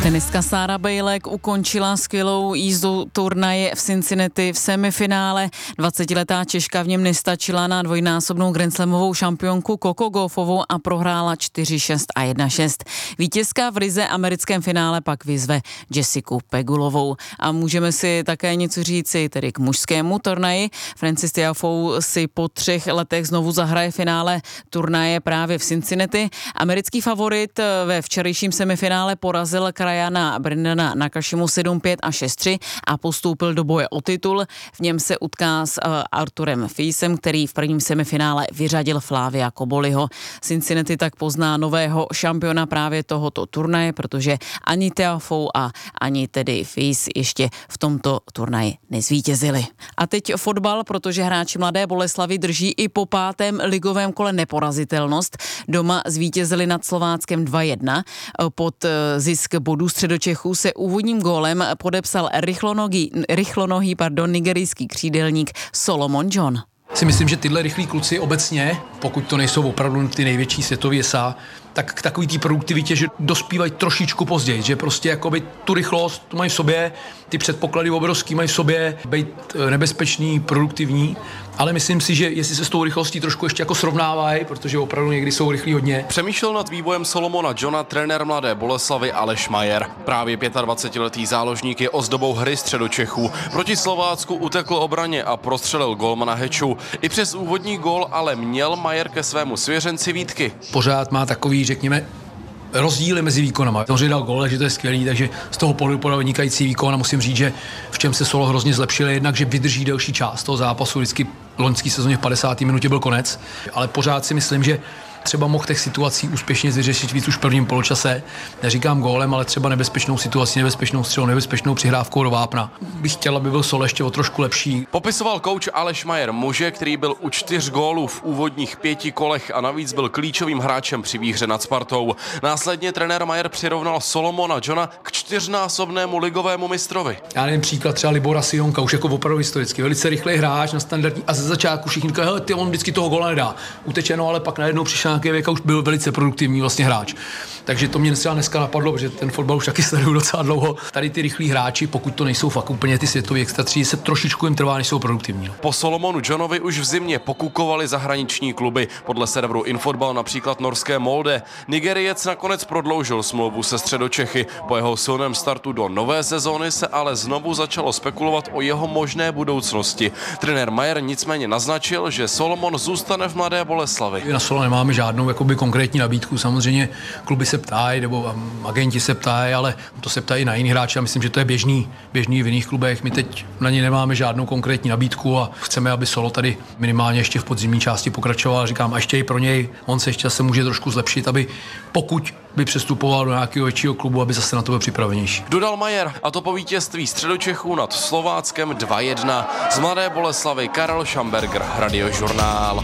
Tenistka Sára Bejlek ukončila skvělou jízdu turnaje v Cincinnati v semifinále. 20letá Češka v něm nestačila na dvojnásobnou grandslamovou šampionku Coco Gauffovou a prohrála 4-6 a 1-6. Vítězka v ryze americkém finále pak vyzve Jessiku Pegulovou. A můžeme si také něco říci tedy k mužskému turnaji. Frances Tiafoe si po 3 letech znovu zahraje finále turnaje právě v Cincinnati. Americký favorit ve včerejším semifinále porazil krajana Brendana Nakashimu 7-5 a 6-3 a postoupil do boje o titul. V něm se utká s Arturem Fiesem, který v prvním semifinále vyřadil Flavia Koboliho. Cincinnati tak pozná nového šampiona právě tohoto turnaje, protože ani Tiafoe a ani tedy Fies ještě v tomto turnaji nezvítězili. A teď fotbal, protože hráči Mladé Boleslavi drží i po 5. ligovém kole neporazitelnost. Doma zvítězili nad Slováckem 2-1. Pod zisk bodů Středočechů se úvodním gólem podepsal rychlonohý nigerijský křídelník Solomon John. Si myslím, že tyhle rychlí kluci obecně, pokud to nejsou opravdu ty největší světový SA, tak k takový té produktivitě, že dospívají trošičku později, že prostě jakoby tu rychlost tu mají v sobě, ty předpoklady obrovský mají v sobě, být nebezpečný, produktivní, ale myslím si, že jestli se s tou rychlostí trošku ještě jako srovnávají, protože opravdu někdy jsou rychlí hodně. Přemýšlel nad vývojem Solomona Johna trenér Mladé Boleslavy Aleš Majer. Právě 25letý záložník je ozdobou hry Středočechů. Proti Slovácku utekl obraně a prostřelil golmana Heču. I přes úvodní gól ale měl Majer ke svému svěřenci výtky. Pořád má takový, řekněme, rozdíly mezi výkonama. Samozřejmě dal gól, že to je skvělý, takže z toho pohledu podal vynikající výkon a musím říct, že v čem se Solo hrozně zlepšil, jednak, že vydrží delší část toho zápasu, vždycky v loňské sezóně v 50. minutě byl konec, ale pořád si myslím, že třeba mohl těch situací úspěšně vyřešit víc už v prvním poločase. Neříkám gólem, ale třeba nebezpečnou situací, nebezpečnou střelou, nebezpečnou přihrávkou do vápna. Bych chtěl, aby byl Solo ještě o trošku lepší. Popisoval kouč Aleš Majer muže, který byl u 4 gólů v úvodních 5 kolech a navíc byl klíčovým hráčem při výhře nad Spartou. Následně trenér Majer přirovnal Solomona Johna k 4násobnému ligovému mistrovi. Já nevím, příklad třeba Libora Sionka, už jako opravdu historicky, velice rychlý hráč na standardní a ze začátku všichni říkají, hele, ty on vždycky toho góla nedá. Utečeno, ale pak najednou přišel nějaký věk a už byl velice produktivní vlastně hráč. Takže to mě třeba dneska napadlo, protože ten fotbal už taky sleduju docela dlouho. Tady ty rychlí hráči, pokud to nejsou fakt úplně ty světoví extratří, se trošičku jim trvá, než jsou produktivní. Po Solomonu Johnovi už v zimě pokukovali zahraniční kluby. Podle serveru Infotbal například norské Molde. Nigeriec nakonec prodloužil smlouvu se Středočechy. Po jeho silném startu do nové sezóny se ale znovu začalo spekulovat o jeho možné budoucnosti. Trenér Majer nicméně naznačil, že Solomon zůstane v Mladé Boleslavi. Na Solo nemáme žádnou jakoby konkrétní nabídku. Samozřejmě kluby se ptají, nebo agenti se ptají, ale to se ptají na jiný hráče a myslím, že to je běžný v jiných klubech. My teď na ně nemáme žádnou konkrétní nabídku a chceme, aby Solo tady minimálně ještě v podzimní části pokračoval. Říkám, a ještě i pro něj, on se ještě se může trošku zlepšit, aby pokud by přestupoval do nějakého většího klubu, aby zase na to byl připravenější. Dodal Majer, a to po vítězství Středočechů nad Slováckem 2-1. Z Mladé Boleslavy Karel Šamberger, Radiožurnál.